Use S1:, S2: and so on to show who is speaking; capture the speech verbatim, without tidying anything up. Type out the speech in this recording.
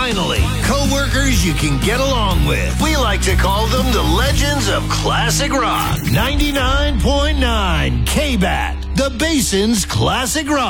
S1: finally, co-workers you can get along with. We like to call them the legends of classic rock. ninety-nine point nine K-B A T, the Basin's Classic Rock.